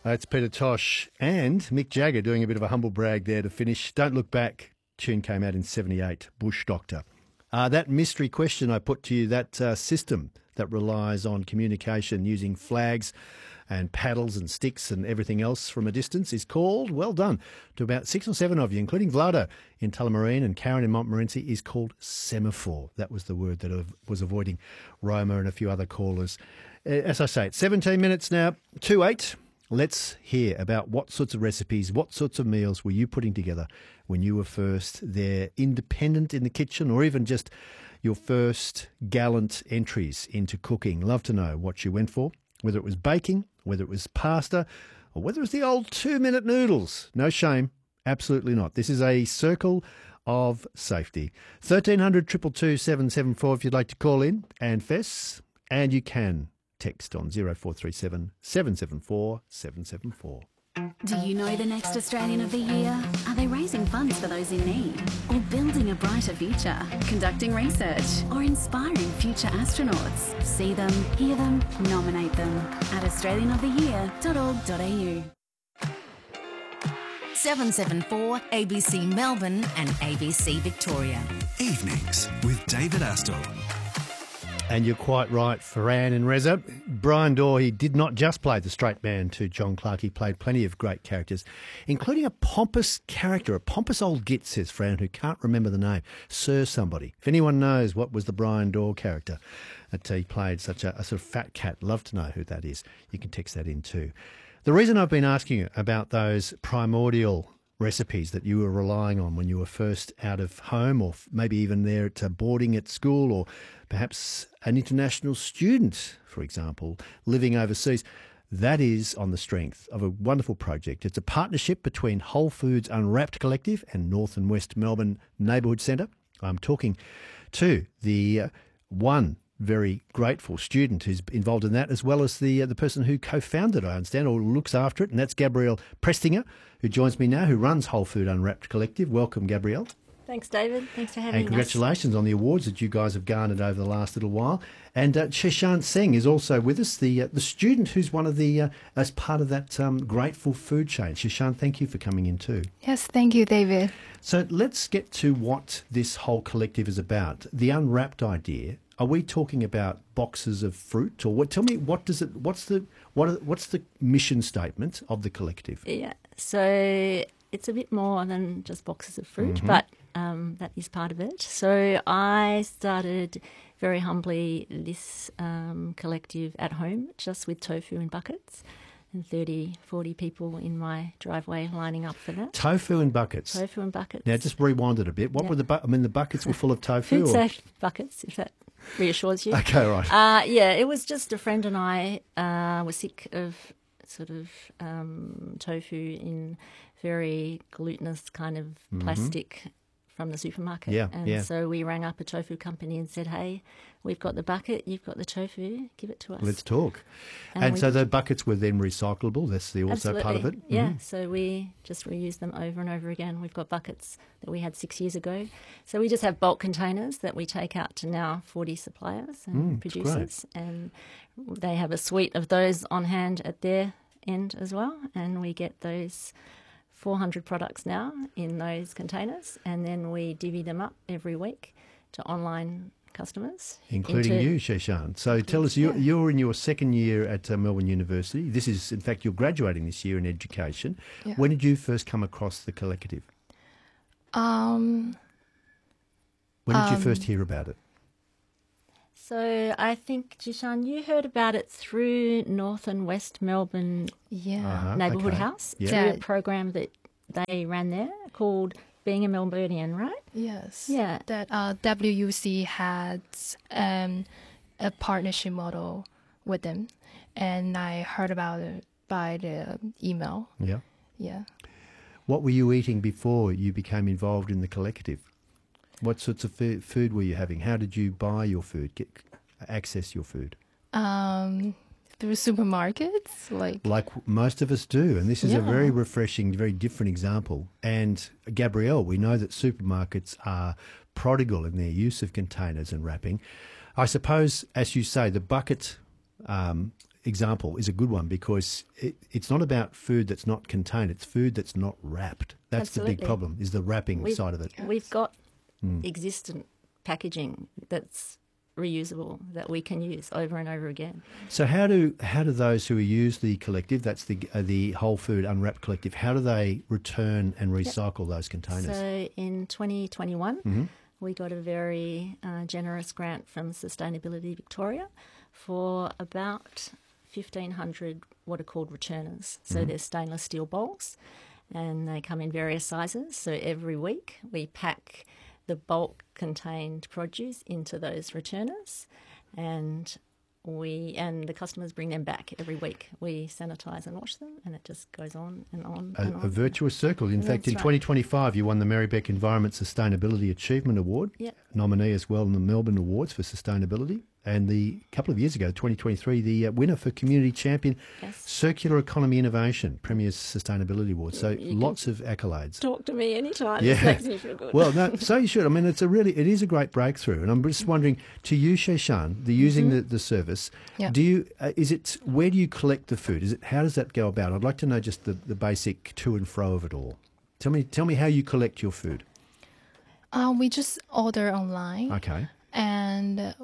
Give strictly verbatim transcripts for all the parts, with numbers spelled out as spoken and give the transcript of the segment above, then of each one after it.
That's Peter Tosh and Mick Jagger doing a bit of a humble brag there to finish. Don't Look Back. Tune came out in seventy-eight. Bush Doctor. Uh, that mystery question I put to you, that uh, system that relies on communication using flags and paddles and sticks and everything else from a distance is called, well done, to about six or seven of you, including Vlado in Tullamarine and Karen in Montmorency, is called semaphore. That was the word that was avoiding Roma and a few other callers. As I say, it's seventeen minutes now, two eight. Let's hear about what sorts of recipes, what sorts of meals were you putting together when you were first there, independent in the kitchen, or even just your first gallant entries into cooking. Love to know what you went for, whether it was baking, whether it was pasta, or whether it was the old two-minute noodles. No shame, absolutely not. This is a circle of safety. thirteen hundred, two two two, seven seven four if you'd like to call in and fess, and you can text on zero four three seven, seven seven four, seven seven four. Do you know the next Australian of the Year? Are they raising funds for those in need? Or building a brighter future? Conducting research? Or inspiring future astronauts? See them, hear them, nominate them at australian of the year dot org dot a u. seven seven four A B C Melbourne and A B C Victoria. Evenings with David Astle. And you're quite right, Ferran and Reza. Brian Dorr, he did not just play the straight man to John Clark. He played plenty of great characters, including a pompous character, a pompous old git, says Fran, who can't remember the name, Sir somebody. If anyone knows what was the Brian Dorr character that he played, such a, a sort of fat cat, love to know who that is. You can text that in too. The reason I've been asking you about those primordial recipes that you were relying on when you were first out of home, or maybe even there at uh, boarding at school, or perhaps an international student, for example, living overseas. That is on the strength of a wonderful project. It's a partnership between Whole Foods Unwrapped Collective and North and West Melbourne Neighbourhood Centre. I'm talking to the uh, one very grateful student who's involved in that, as well as the uh, the person who co-founded it, I understand, or looks after it, and that's Gabrielle Prestinger, who joins me now, who runs Whole Food Unwrapped Collective. Welcome, Gabrielle. Thanks, David. Thanks for having us. And congratulations on the awards that you guys have garnered over the last little while. And uh, Shashank Singh is also with us, the uh, the student who's one of the, uh, as part of that um, grateful food chain. Shashank, thank you for coming in too. Yes, thank you, David. So let's get to what this whole collective is about. The unwrapped idea. Are we talking about boxes of fruit, or what? Tell me, what does it? What's the what? What's the mission statement of the collective? Yeah, so it's a bit more than just boxes of fruit, mm-hmm. but um, that is part of it. So I started very humbly this um, collective at home, just with tofu in buckets, and thirty, forty people in my driveway lining up for that. Tofu in buckets. Tofu in buckets. Now, just rewind it a bit. What yeah. were the? Bu- I mean, the buckets were full of tofu. Food or? safe buckets, if that reassures you. Okay, right. Uh, yeah, it was just a friend and I uh, were sick of sort of um, tofu in very glutinous kind of mm-hmm. plastic from the supermarket. Yeah, and yeah. so we rang up a tofu company and said, hey, we've got the bucket, you've got the tofu, give it to us. Let's talk. And, and so the buckets were then recyclable. That's the also absolutely. part of it? Yeah, mm-hmm. so we just reuse them over and over again. We've got buckets that we had six years ago. So we just have bulk containers that we take out to now forty suppliers and mm, producers. And they have a suite of those on hand at their end as well. And we get those four hundred products now in those containers, and then we divvy them up every week to online customers. Including into, you, Shashank. So tell us, you're, yeah. you're in your second year at uh, Melbourne University. This is, in fact, you're graduating this year in education. Yeah. When did you first come across the collective? Um, when did um, you first hear about it? So I think, Jishan, you heard about it through North and West Melbourne yeah. uh-huh, Neighbourhood okay. House, yeah. through Yeah. a program that they ran there called Being a Melburnian, right? Yes. Yeah. That uh, W U C had um, a partnership model with them, and I heard about it by the email. Yeah. Yeah. What were you eating before you became involved in the collective? What sorts of food, food were you having? How did you buy your food, get access your food? Um, through supermarkets, like like most of us do, and this is yeah. a very refreshing, very different example. And Gabrielle, we know that supermarkets are prodigal in their use of containers and wrapping. I suppose, as you say, the bucket um, example is a good one because it, it's not about food that's not contained, it's food that's not wrapped. That's the Absolutely. big problem, is the wrapping We've- side of it. We've got existent packaging that's reusable that we can use over and over again. So how do how do those who use the collective, that's the uh, the Whole Food Unwrapped Collective, how do they return and recycle those containers? So in twenty twenty-one, Mhm. we got a very uh, generous grant from Sustainability Victoria for about fifteen hundred what are called returners. So they're stainless steel bowls and they come in various sizes. So every week we pack the bulk contained produce into those returners and we and the customers bring them back every week. We sanitise and wash them and it just goes on and on A, and on. a virtuous circle. In fact, That's in right. twenty twenty-five, you won the Marybeck Environment Sustainability Achievement Award, Yep. nominee as well in the Melbourne Awards for Sustainability. And the couple of years ago, twenty twenty-three, the uh, winner for Community Champion Yes. Circular Economy Innovation, Premier's Sustainability Award. So You lots of accolades. Talk to me anytime. Yeah. This makes me feel good. Well, no, so you should. I mean, it's a really, it is a great breakthrough. And I'm just wondering, to you, Sheshan, the using the, the service, Yeah. do you, uh, is it, where do you collect the food? Is it, how does that go about? I'd like to know just the, the basic to and fro of it all. Tell me, tell me how you collect your food. Uh, we just order online, Okay. and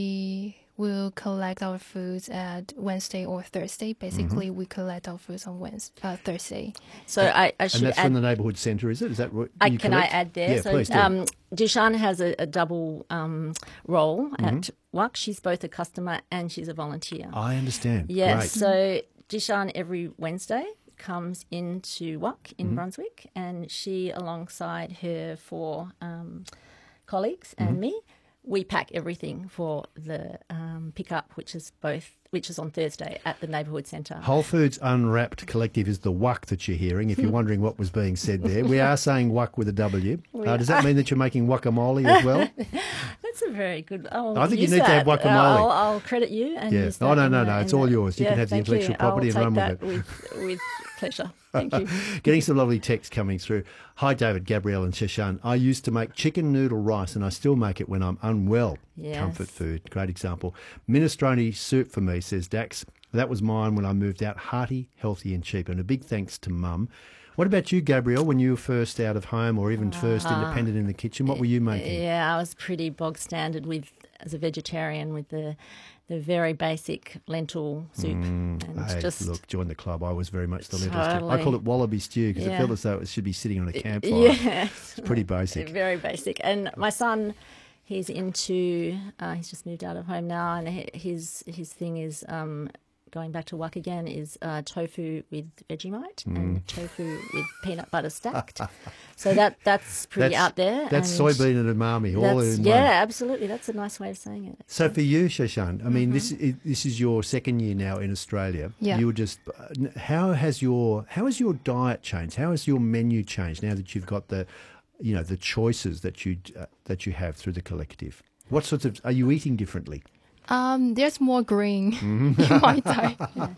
we will collect our foods at Wednesday or Thursday. Basically, we collect our foods on Wednesday, uh, Thursday. So I, I And should that's add. from the neighbourhood centre, is it? Is that what I, you can collect? I add there? Yeah, so, please do. Um, Dushan has a, a double um, role Mm-hmm. at W A C. She's both a customer and she's a volunteer. I understand. Yes. Great. So Dushan every Wednesday comes into W A C in Mm-hmm. Brunswick, and she, alongside her four um, colleagues and Mm-hmm. me, we pack everything for the um, pickup, which is both, which is on Thursday at the neighbourhood centre. Whole Foods Unwrapped Collective is the W A C that you're hearing, if you're wondering what was being said there. We are saying W A C with a W. We Uh, does that mean that you're making guacamole as well? That's a very good. I'll I think you use need to have that. guacamole. I'll, I'll credit you. And Yeah. use Oh, that no, in no, the- no, in it's all the- yours. You yeah, can have the thank intellectual you. property I'll and take run with that with with pleasure. Thank you. Getting some lovely text coming through. Hi, David, Gabrielle and Sheshan. I used to make chicken noodle rice and I still make it when I'm unwell. Yes. Comfort food. Great example. Minestrone soup for me, says Dax. That was mine when I moved out. Hearty, healthy and cheap. And a big thanks to Mum. What about you, Gabrielle, when you were first out of home or even first independent in the kitchen? What were you making? Yeah, I was pretty bog standard with as a vegetarian with the the very basic lentil soup and Hey, just look, join the club. I was very much the lentil stew. I Totally. call it wallaby stew because it Yeah. felt as though it should be sitting on a campfire. yeah, It's pretty basic. very basic. And my son, he's into. Uh, he's just moved out of home now, and he- his his thing is. Um, Going back to W A C again is uh, tofu with Vegemite Mm. and tofu with peanut butter stacked. So that that's pretty That's- out there. That's and soybean and umami all that's- in Yeah, one. absolutely. That's a nice way of saying it. So for you, Sheshan, I mean, this Mm-hmm. is this is your second year now in Australia. Yeah. You were just. uh, How has your how has your diet changed? How has your menu changed now that you've got the, you know, the choices that you uh, that you have through the collective? What sorts of are you eating differently? Um, there's more green Mm-hmm. in my diet.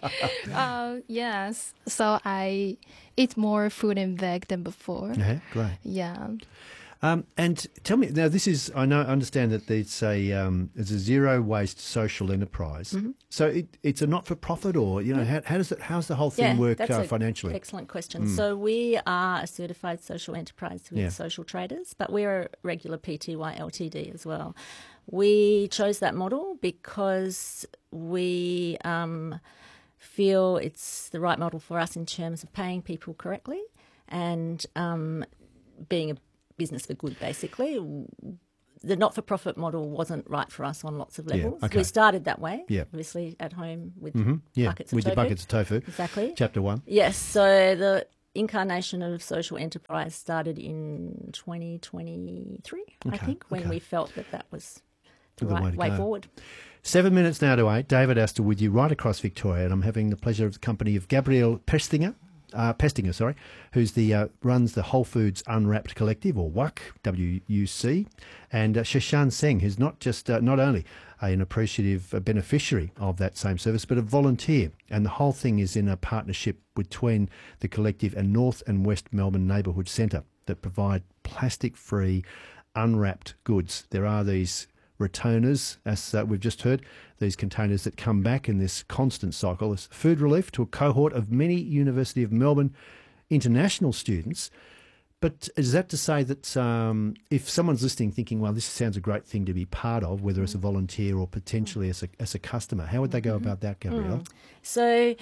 uh, yes, so I eat more fruit and veg than before. Yeah, great. Yeah. Um, and tell me now, this is I know understand that it's a um, it's a zero waste social enterprise. Mm-hmm. So it, it's a not for profit, or you know, how, how does it how's the whole thing work that's uh, a financially? Excellent question. So we are a certified social enterprise with Yeah. social traders, but we're a regular P T Y L T D as well. We chose that model because we um, feel it's the right model for us in terms of paying people correctly and um, being a business for good, basically. The not-for-profit model wasn't right for us on lots of Yeah, levels. okay. We started that way, Yeah. obviously at home with Yeah, buckets of with tofu. your buckets of tofu. Exactly. Chapter one. Yes, so the incarnation of social enterprise started in twenty twenty-three, I Okay, think, when okay. we felt that that was the, The way right to way go. forward. Seven minutes now to eight. David Astor with you right across Victoria, and I'm having the pleasure of the company of Gabrielle Pestinger, uh, Pestinger, sorry, who's the uh, runs the Whole Foods Unwrapped Collective, or W A C, W U C, and uh, Sheshan Singh, who's not just uh, not only an appreciative uh, beneficiary of that same service, but a volunteer. And the whole thing is in a partnership between the collective and North and West Melbourne Neighbourhood Centre that provide plastic-free, unwrapped goods. There are these returners, as uh, we've just heard, these containers that come back in this constant cycle. It's food relief to a cohort of many University of Melbourne international students. But is that to say that um, if someone's listening thinking, well, this sounds a great thing to be part of, whether as a volunteer or potentially as a, as a customer, how would they go about that, Gabrielle? Mm. So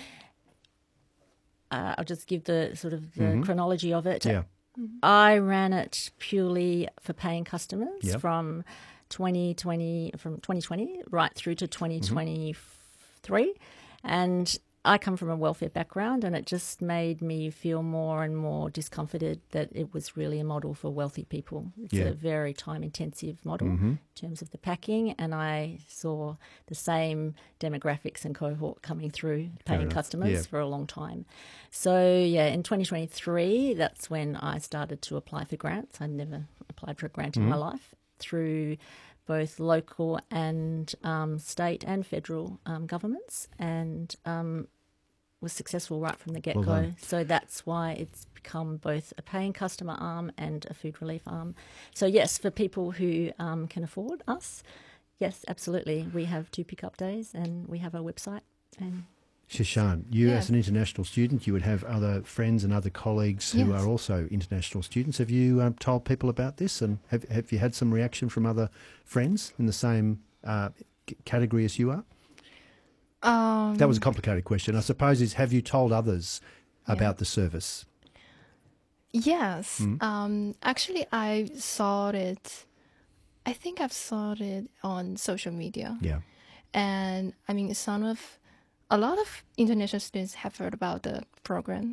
uh, I'll just give the sort of the Mm-hmm. chronology of it. Yeah. I ran it purely for paying customers Yep. from twenty twenty from twenty twenty right through to twenty twenty-three, and I come from a welfare background, and it just made me feel more and more discomforted that it was really a model for wealthy people. It's Yeah. a very time-intensive model Mm-hmm. in terms of the packing, and I saw the same demographics and cohort coming through paying enough. customers Yeah. for a long time. So, yeah, in twenty twenty-three, that's when I started to apply for grants. I'd never applied for a grant in my life, through both local and um, state and federal um, governments, and um, was successful right from the get-go. Well done. So that's why it's become both a paying customer arm and a food relief arm. So yes, for people who um, can afford us, yes, absolutely. We have two pickup days, and we have our website. And Shashan, you Yeah. as an international student, you would have other friends and other colleagues who Yes. are also international students. Have you um, told people about this, and have, have you had some reaction from other friends in the same uh, c- category as you are? Um, That was a complicated question. I suppose is, have you told others Yeah. about the service? Yes. Hmm? Um, actually, I saw it. I think I've saw it on social media, Yeah. and I mean, some of a lot of international students have heard about the program,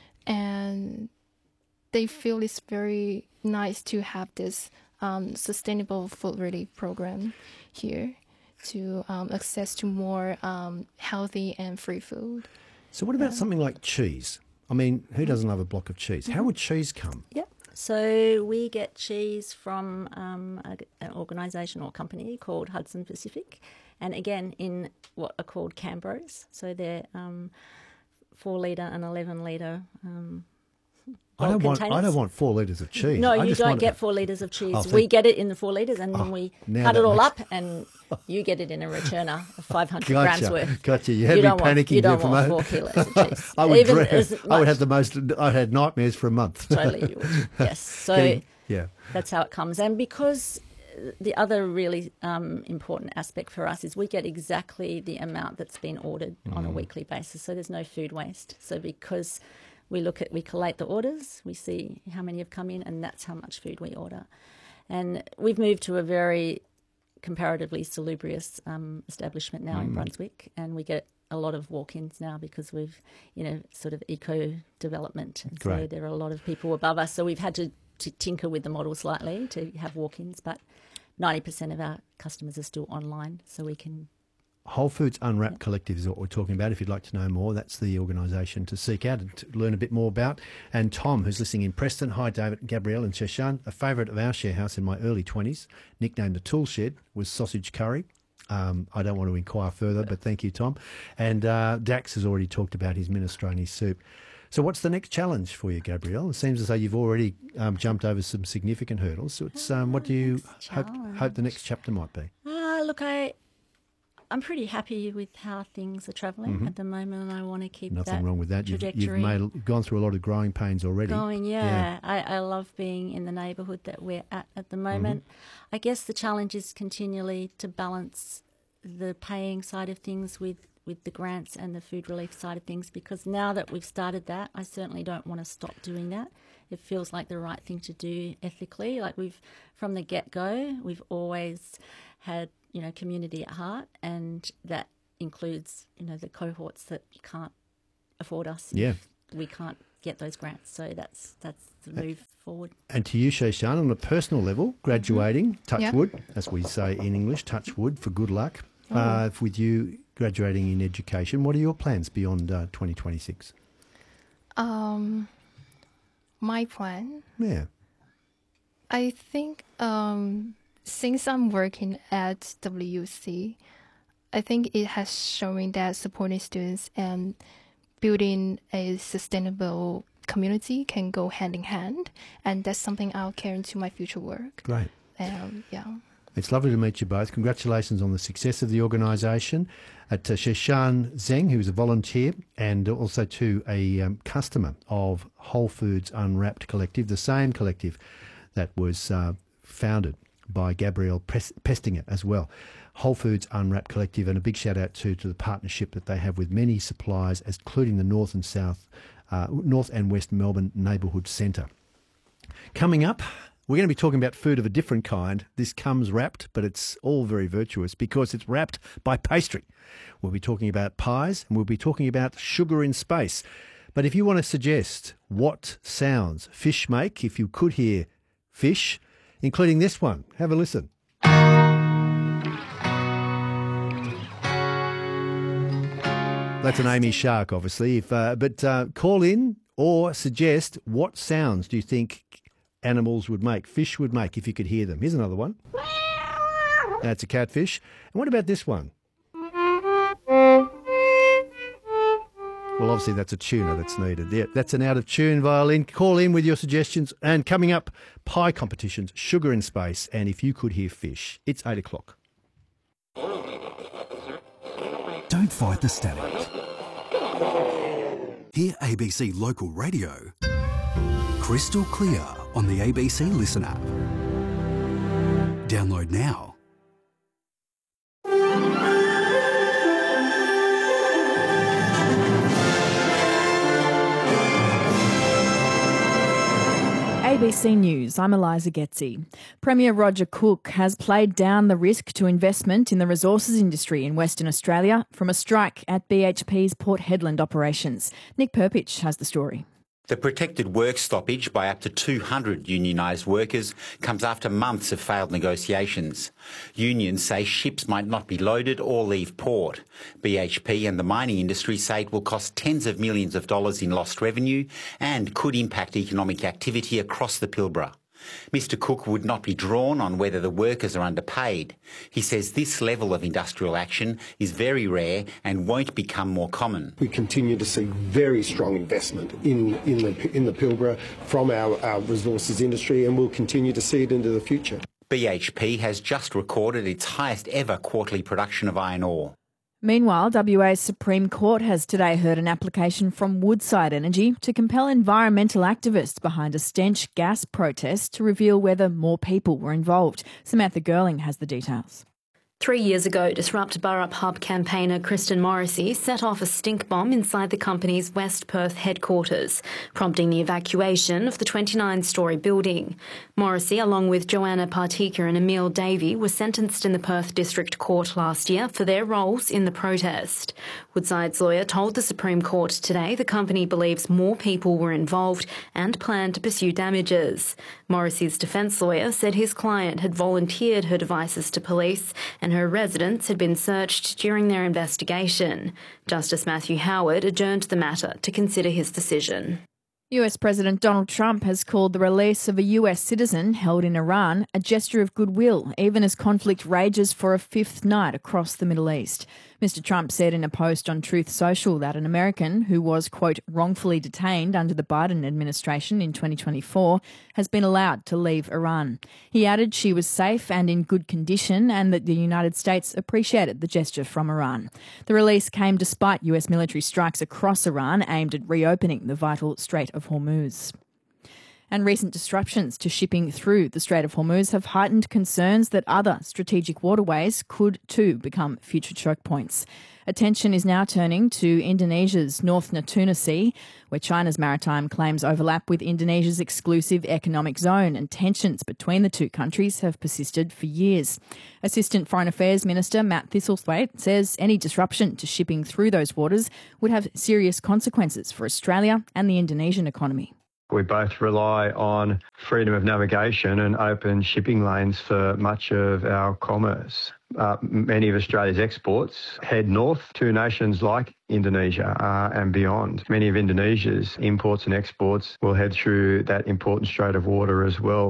and they feel it's very nice to have this um, sustainable food relief program here to um, access to more um, healthy and free food. So what about something like cheese? I mean, who doesn't love a block of cheese? How would cheese come? Yep. So we get cheese from um, a, an organisation or company called Hudson Pacific, and again in what are called Cambros. So they're um, four litre and eleven litre. Um, I don't want. I containers. don't want four litres of cheese. No, I you just don't want get four litres of cheese. Oh, we thank- get it in the four litres, and then we now cut that it all makes- up, and you get it in a returner of five hundred Gotcha, grams worth. gotcha. You had me don't panicking want, you don't there for a want moment. four kilos of cheese. I would. Even dread- as I would much- have the most. I had nightmares for a month. Totally, you would. Yes. So Getting- yeah. that's how it comes. And because the other really um, important aspect for us is we get exactly the amount that's been ordered on a weekly basis. So there's no food waste. So because we look at, we collate the orders, we see how many have come in, and that's how much food we order. And we've moved to a very comparatively salubrious um, establishment now in Brunswick, and we get a lot of walk-ins now because we've, you know, sort of eco-development. And so Great. there are a lot of people above us. So we've had to, to tinker with the model slightly to have walk-ins, but ninety percent of our customers are still online, so we can. Whole Foods Unwrapped Collective is what we're talking about. If you'd like to know more, that's the organisation to seek out and to learn a bit more about. And Tom, who's listening in Preston, hi David, Gabrielle and Shashan, a favourite of our share house in my early twenties, nicknamed the Tool Shed, was sausage curry. Um, I don't want to inquire further, but thank you, Tom. And uh, Dax has already talked about his minestrone soup. So what's the next challenge for you, Gabrielle? It seems as though you've already um, jumped over some significant hurdles. So it's, um, what do you Next hope, hope the next chapter might be? Uh, look, I, I'm pretty happy with how things are travelling at the moment, and I want to keep Nothing that wrong with that. You've, trajectory you've made, gone through a lot of growing pains already. going. Yeah, I, I love being in the neighbourhood that we're at at the moment. I guess the challenge is continually to balance the paying side of things with, with the grants and the food relief side of things, because now that we've started that, I certainly don't want to stop doing that. It feels like the right thing to do ethically. Like we've, from the get-go, we've always had, you know, community at heart, and that includes, you know, the cohorts that can't afford us. Yeah. if we can't get those grants. So that's that's the move forward. And to you, Shashan, on a personal level, graduating, touch Yeah. wood, as we say in English, touch wood for good luck. Oh. Uh, with you graduating in education, what are your plans beyond uh, twenty twenty-six? Um, my plan, Yeah. I think, um, since I'm working at W C, I think it has shown that supporting students and building a sustainable community can go hand in hand, and that's something I'll carry into my future work. Great. Um, yeah. It's lovely to meet you both. Congratulations on the success of the organisation. Uh, to Sheshan Zheng, who's a volunteer and also to a um, customer of Whole Foods Unwrapped Collective, the same collective that was uh, founded by Gabrielle Pestinger as well. Whole Foods Unwrapped Collective, and a big shout out to, to the partnership that they have with many suppliers, including the North and South, uh, North and West Melbourne Neighbourhood Centre. Coming up, we're going to be talking about food of a different kind. This comes wrapped, but it's all very virtuous because it's wrapped by pastry. We'll be talking about pies and we'll be talking about sugar in space. But if you want to suggest what sounds fish make, if you could hear fish, including this one, have a listen. That's an Amy Shark, obviously. If, uh, but uh, call in or suggest what sounds do you think animals would make, fish would make, if you could hear them. Here's another one. That's a catfish. And what about this one? Well, obviously that's a tuner that's needed. Yeah, that's an out-of-tune violin. Call in with your suggestions. And coming up, pie competitions, sugar in space, and if you could hear fish. It's eight o'clock. Don't fight the static. Hear A B C Local Radio crystal clear on the A B C Listen app. Download now. A B C News, I'm Eliza Getzi. Premier Roger Cook has played down the risk to investment in the resources industry in Western Australia from a strike at B H P's Port Hedland operations. Nick Perpich has the story. The protected work stoppage by up to two hundred unionised workers comes after months of failed negotiations. Unions say ships might not be loaded or leave port. B H P and the mining industry say it will cost tens of millions of dollars in lost revenue and could impact economic activity across the Pilbara. Mister Cook would not be drawn on whether the workers are underpaid. He says this level of industrial action is very rare and won't become more common. We continue to see very strong investment in, in, the, in the Pilbara from our, our resources industry, and we'll continue to see it into the future. B H P has just recorded its highest ever quarterly production of iron ore. Meanwhile, W A's Supreme Court has today heard an application from Woodside Energy to compel environmental activists behind a stench gas protest to reveal whether more people were involved. Samantha Girling has the details. Three years ago, Disrupt Burrup Hub campaigner Kristen Morrissey set off a stink bomb inside the company's West Perth headquarters, prompting the evacuation of the twenty-nine storey building. Morrissey, along with Joanna Partika and Emile Davey, were sentenced in the Perth District Court last year for their roles in the protest. Woodside's lawyer told the Supreme Court today the company believes more people were involved and planned to pursue damages. Morrissey's defence lawyer said his client had volunteered her devices to police and her residence had been searched during their investigation. Justice Matthew Howard adjourned the matter to consider his decision. U S President Donald Trump has called the release of a U S citizen held in Iran a gesture of goodwill, even as conflict rages for a fifth night across the Middle East. Mister Trump said in a post on Truth Social that an American who was, quote, wrongfully detained under the Biden administration in twenty twenty-four has been allowed to leave Iran. He added she was safe and in good condition and that the United States appreciated the gesture from Iran. The release came despite U S military strikes across Iran aimed at reopening the vital Strait of Hormuz. And recent disruptions to shipping through the Strait of Hormuz have heightened concerns that other strategic waterways could too become future choke points. Attention is now turning to Indonesia's North Natuna Sea, where China's maritime claims overlap with Indonesia's exclusive economic zone, and tensions between the two countries have persisted for years. Assistant Foreign Affairs Minister Matt Thistlethwaite says any disruption to shipping through those waters would have serious consequences for Australia and the Indonesian economy. We both rely on freedom of navigation and open shipping lanes for much of our commerce. Uh, many of Australia's exports head north to nations like Indonesia uh, and beyond. Many of Indonesia's imports and exports will head through that important strait of water as well.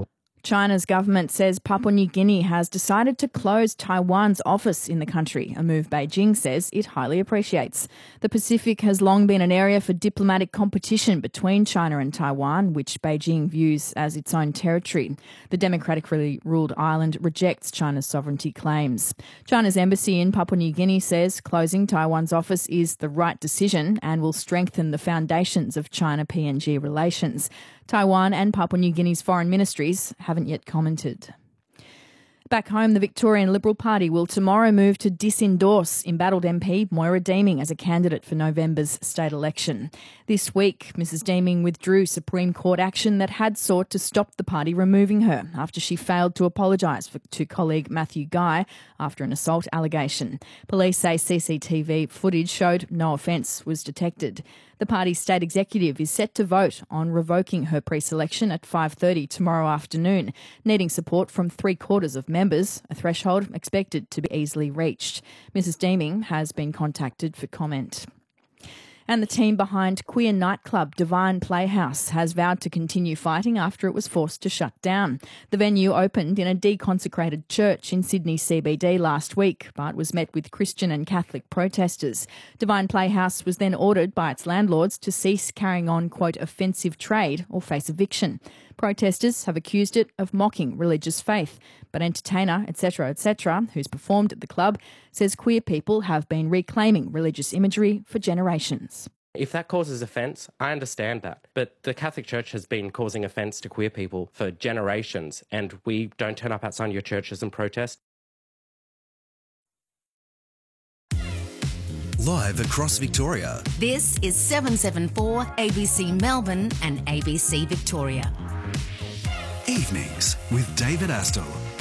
China's government says Papua New Guinea has decided to close Taiwan's office in the country, a move Beijing says it highly appreciates. The Pacific has long been an area for diplomatic competition between China and Taiwan, which Beijing views as its own territory. The democratically ruled island rejects China's sovereignty claims. China's embassy in Papua New Guinea says closing Taiwan's office is the right decision and will strengthen the foundations of China-P N G relations. Taiwan and Papua New Guinea's foreign ministries haven't yet commented. Back home, the Victorian Liberal Party will tomorrow move to disendorse embattled M P Moira Deeming as a candidate for November's state election. This week, Missus Deeming withdrew Supreme Court action that had sought to stop the party removing her after she failed to apologise to colleague Matthew Guy after an assault allegation. Police say C C T V footage showed no offence was detected. The party's state executive is set to vote on revoking her pre-selection at five thirty tomorrow afternoon, needing support from three-quarters of members, a threshold expected to be easily reached. Missus Deeming has been contacted for comment. And the team behind queer nightclub Divine Playhouse has vowed to continue fighting after it was forced to shut down. The venue opened in a deconsecrated church in Sydney C B D last week, but was met with Christian and Catholic protesters. Divine Playhouse was then ordered by its landlords to cease carrying on, quote, offensive trade or face eviction. Protesters have accused it of mocking religious faith, but entertainer, et cetera, et cetera, who's performed at the club, says queer people have been reclaiming religious imagery for generations. If that causes offence, I understand that. But the Catholic Church has been causing offence to queer people for generations, and we don't turn up outside your churches and protest. Live across Victoria. This is seven seven four A B C Melbourne and A B C Victoria. Evenings with David Astle.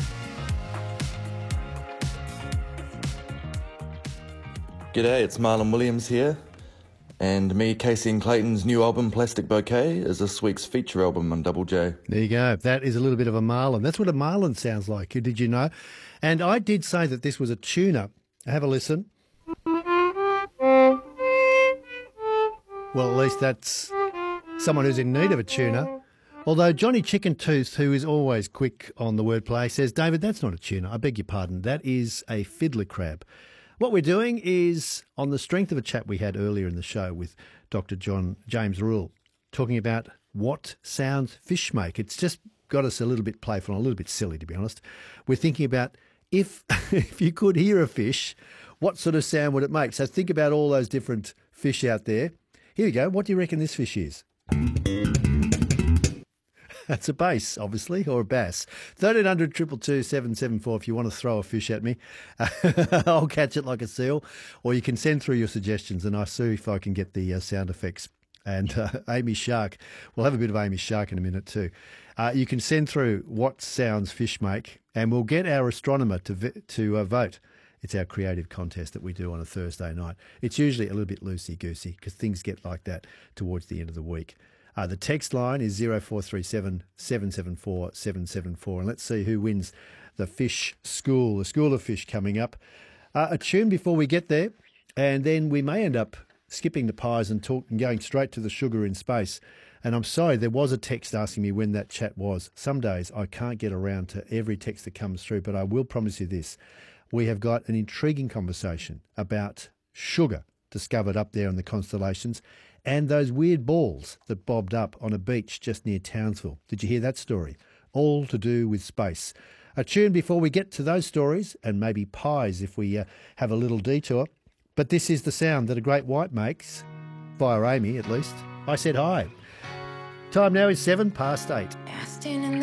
G'day, it's Marlon Williams here. And me, Casey and Clayton's new album, Plastic Bouquet, is this week's feature album on Double J. There you go. That is a little bit of a marlin. That's what a marlin sounds like. Did you know? And I did say that this was a tune-up. Have a listen. Well, at least that's someone who's in need of a tuner. Although Johnny Chicken Tooth, who is always quick on the wordplay, says, David, that's not a tuner. I beg your pardon. That is a fiddler crab. What we're doing is, on the strength of a chat we had earlier in the show with Doctor John James Rule, talking about what sounds fish make. It's just got us a little bit playful and a little bit silly, to be honest. We're thinking about if if you could hear a fish, what sort of sound would it make? So think about all those different fish out there. Here we go. What do you reckon this fish is? That's a bass, obviously, or a bass. thirteen hundred, two two two, seven seven four if you want to throw a fish at me. I'll catch it like a seal. Or you can send through your suggestions and I'll see if I can get the uh, sound effects. And uh, Amy Shark, we'll have a bit of Amy Shark in a minute too. Uh, you can send through what sounds fish make and we'll get our astronomer to, v- to uh, vote. It's our creative contest that we do on a Thursday night. It's usually a little bit loosey-goosey because things get like that towards the end of the week. Uh, the text line is zero four three seven, seven seven four, seven seven four. And let's see who wins the fish school, the school of fish coming up. Uh, a tune before we get there, and then we may end up skipping the pies and, talk, and going straight to the sugar in space. And I'm sorry, there was a text asking me when that chat was. Some days I can't get around to every text that comes through, but I will promise you this. We have got an intriguing conversation about sugar discovered up there in the constellations and those weird balls that bobbed up on a beach just near Townsville. Did you hear that story? All to do with space. A tune before we get to those stories, and maybe pies if we uh, have a little detour. But this is the sound that a great white makes, via Amy at least. I said hi. Time now is seven past eight.